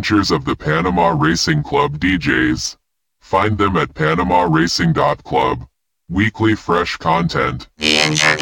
adventures of the Panama Racing Club DJs. Find them at panamaracing.club. Weekly fresh content. The Engineer.